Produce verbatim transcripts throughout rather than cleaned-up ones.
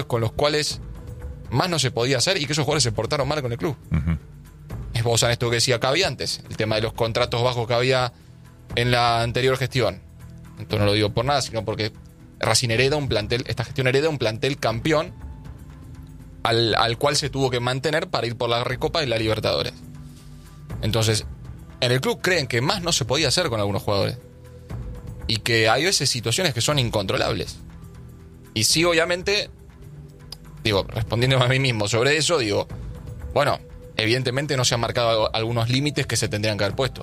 con los cuales más no se podía hacer y que esos jugadores se portaron mal con el club. Uh-huh. Es vos sabés esto que decía acá había antes, el tema de los contratos bajos que había en la anterior gestión. Esto no lo digo por nada, sino porque Racing hereda un plantel, esta gestión hereda un plantel campeón al, al cual se tuvo que mantener para ir por la Recopa y la Libertadores. Entonces, en el club creen que más no se podía hacer con algunos jugadores. Y que hay veces situaciones que son incontrolables. Y sí, obviamente, digo, respondiendo a mí mismo sobre eso, digo, bueno, evidentemente no se han marcado algunos límites que se tendrían que haber puesto.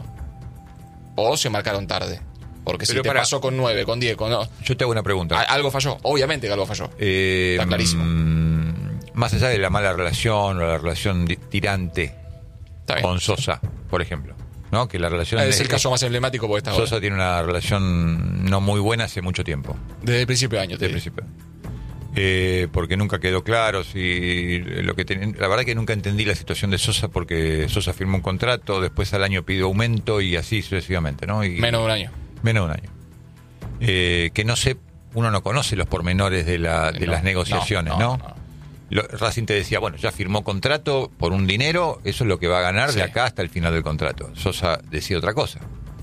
O se marcaron tarde. Porque si Pero te para, pasó con nueve, con diez, con no, yo te hago una pregunta. Algo falló, obviamente que algo falló. Eh, Está clarísimo. Mmm, más allá de la mala relación o la relación tirante con Sosa, por ejemplo, ¿no? Que la relación es de, el caso más emblemático porque está Sosa ahora. tiene una relación no muy buena hace mucho tiempo. Desde el principio de año. Desde el principio. Eh, porque nunca quedó claro si lo que ten... la verdad que nunca entendí la situación de Sosa, porque Sosa firmó un contrato, después al año pidió aumento y así sucesivamente, ¿no? Y, menos de un año. Menos de un año. Eh, que no sé, uno no conoce los pormenores de, la, de no, las negociaciones, ¿no? no, no, no. Lo, Racing te decía, bueno, ya firmó contrato por un dinero, eso es lo que va a ganar sí. de acá hasta el final del contrato. Sosa decía otra cosa.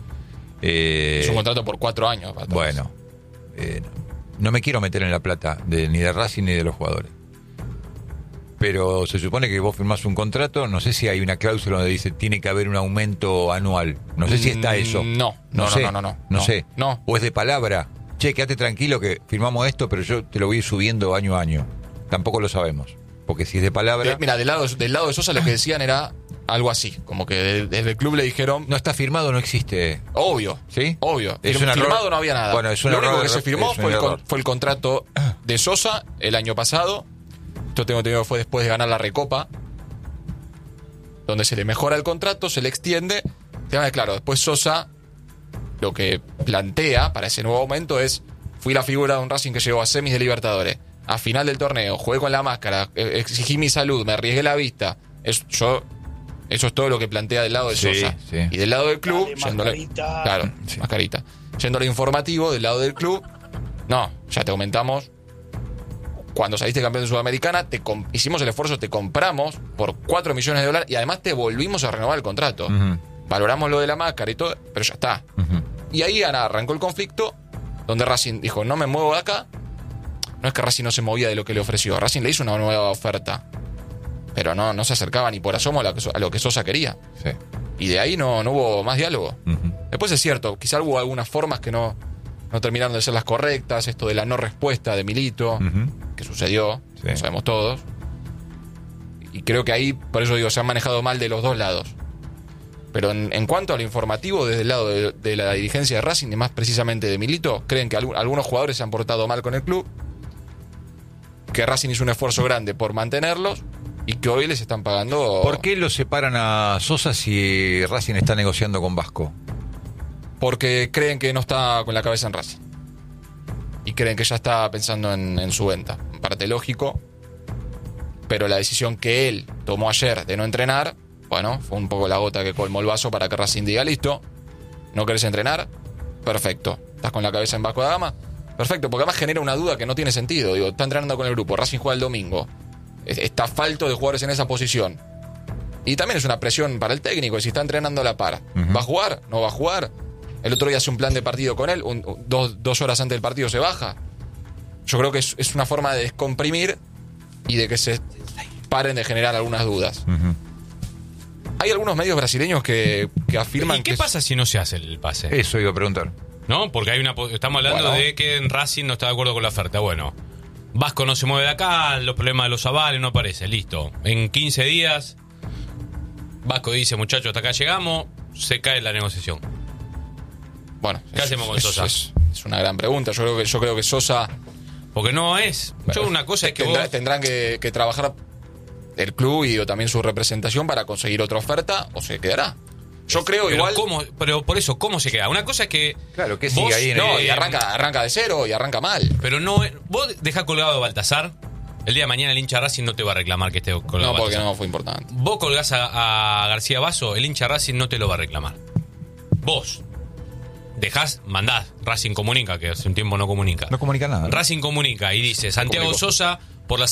Eh, es un contrato por cuatro años. Bueno, eh, no me quiero meter en la plata de, ni de Racing ni de los jugadores. Pero se supone que vos firmás un contrato, no sé si hay una cláusula donde dice tiene que haber un aumento anual. No sé si está eso. No, no, no, sé, no, no, no, no, no no sé. No. O es de palabra. Che, quédate tranquilo que firmamos esto, pero yo te lo voy a ir subiendo año a año. Tampoco lo sabemos. Porque si es de palabra... Eh, mira, del lado, del lado de Sosa lo que decían era algo así. Como que desde el club le dijeron... No está firmado, no existe. Obvio. ¿Sí? Obvio. Es un firmado error. No había nada. Bueno, es un lo error, único que se firmó fue el, error. fue el contrato de Sosa el año pasado. Esto tengo entendido que fue después de ganar la Recopa. Donde se le mejora el contrato, se le extiende. Claro, después Sosa lo que plantea para ese nuevo aumento es: fui la figura de un Racing que llegó a semis de Libertadores, a final del torneo, jugué con la máscara, exigí mi salud, me arriesgué la vista. Es, yo, eso es todo lo que plantea del lado de sí, Sosa. Sí. Y del lado del club, Dale, yéndole, mascarita. claro, sí. mascarita. Yendo a lo informativo, del lado del club, no, ya te aumentamos. Cuando saliste campeón de Sudamericana, te comp- hicimos el esfuerzo, te compramos por cuatro millones de dólares y además te volvimos a renovar el contrato. Uh-huh. Valoramos lo de la máscara y todo, pero ya está. Uh-huh. Y ahí arrancó el conflicto, donde Racing dijo, no me muevo de acá. No es que Racing no se movía de lo que le ofreció. Racing le hizo una nueva oferta, pero no, no se acercaba ni por asomo a lo que, a lo que Sosa quería. Sí. Y de ahí no, no hubo más diálogo. Uh-huh. Después es cierto, quizá hubo algunas formas que no, no terminaron de ser las correctas. Esto de la no respuesta de Milito, uh-huh. que sucedió, sí. lo sabemos todos. Y creo que ahí, por eso digo, se han manejado mal de los dos lados. Pero en, en cuanto al informativo, desde el lado de, de la dirigencia de Racing, y más precisamente de Milito, creen que alg- algunos jugadores se han portado mal con el club, que Racing hizo un esfuerzo grande por mantenerlos y que hoy les están pagando... ¿Por qué los separan a Sosa si Racing está negociando con Vasco? Porque creen que no está con la cabeza en Racing. Y creen que ya está pensando en, en su venta. En parte lógico. Pero la decisión que él tomó ayer de no entrenar, bueno, fue un poco la gota que colmó el vaso para que Racing diga, listo, ¿no querés entrenar? Perfecto. ¿Estás con la cabeza en Vasco da Gama? Perfecto, porque además genera una duda que no tiene sentido. Digo, está entrenando con el grupo, Racing juega el domingo. Está falto de jugadores en esa posición. Y también es una presión para el técnico, si está entrenando a la par. Uh-huh. ¿Va a jugar? ¿No va a jugar? El otro día hace un plan de partido con él, un, un, dos, dos horas antes del partido se baja. Yo creo que es, es una forma de descomprimir y de que se paren de generar algunas dudas. Uh-huh. Hay algunos medios brasileños que, que afirman ¿Y qué que pasa si no se hace el pase? Eso iba a preguntar. ¿No? Porque hay una estamos hablando Bueno. de que en Racing no está de acuerdo con la oferta. Bueno, Vasco no se mueve de acá, los problemas de los avales no aparecen, listo. En quince días, Vasco dice, muchachos, hasta acá llegamos, se cae la negociación. Bueno, ¿Qué es, hacemos con es, Sosa? Es, es una gran pregunta. Yo creo que, yo creo que Sosa... Porque no es... Yo una cosa es que tendrá, vos... tendrán que, que trabajar el club y o también su representación para conseguir otra oferta, o se quedará. Yo creo pero igual... ¿cómo, pero por eso, ¿cómo se queda? Una cosa es que... Claro, que vos- sigue ahí en No, el- y arranca, arranca de cero y arranca mal. Pero no... Vos dejás colgado a Baltasar, el día de mañana el hincha Racing no te va a reclamar que esté colgado No, a porque Baltasar. no fue importante. Vos colgás a, a García Basso, el hincha Racing no te lo va a reclamar. Vos dejás, mandás, Racing comunica, que hace un tiempo no comunica. No comunica nada. Racing comunica y dice, Santiago Comunicó. Sosa